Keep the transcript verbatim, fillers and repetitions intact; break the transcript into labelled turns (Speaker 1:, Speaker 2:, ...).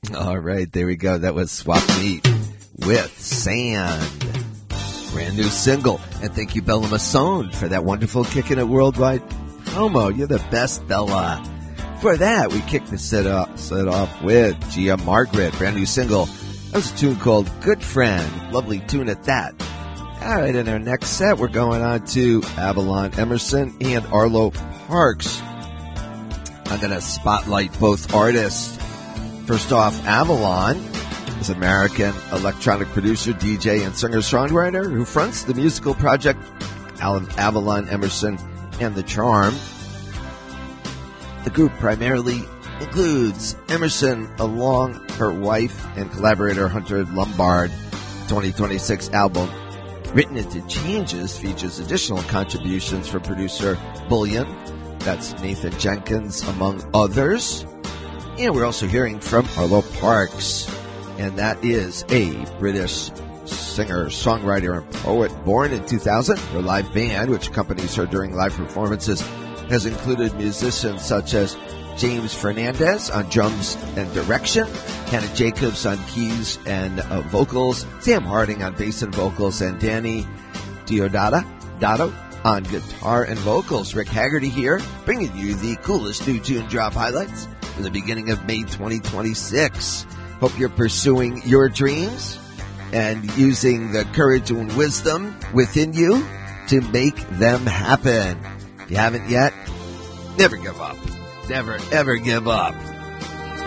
Speaker 1: All right, there we go. That was Swap Meet with Sand. Brand new single. And thank you, Bella Masson, for that wonderful Kicking It Worldwide promo. You're the best, Bella. For that, we kicked the set, up, set off with Gia Margaret, brand new single. That was a tune called Good Friend. Lovely tune at that. All right, in our next set, we're going on to Avalon Emerson and Arlo Parks. I'm going to spotlight both artists. First off, Avalon is an American electronic producer, D J, and singer-songwriter who fronts the musical project Avalon Emerson and the Charm. The group primarily includes Emerson along her wife and collaborator Hunter Lombard. twenty twenty-six album, Written Into Changes, features additional contributions from producer Bullion. That's Nathan Jenkins, among others. And we're also hearing from Arlo Parks, and that is a British singer, songwriter, and poet born in two thousand. Her live band, which accompanies her during live performances, has included musicians such as James Fernandez on drums and direction, Hannah Jacobs on keys and uh, vocals, Sam Harding on bass and vocals, and Danny Diodata Dotto on guitar and vocals. Rick Haggerty here, bringing you the coolest new tune drop highlights in the beginning of May twenty twenty-six. Hope you're pursuing your dreams and using the courage and wisdom within you to make them happen. If you haven't yet, never give up. Never, ever give up.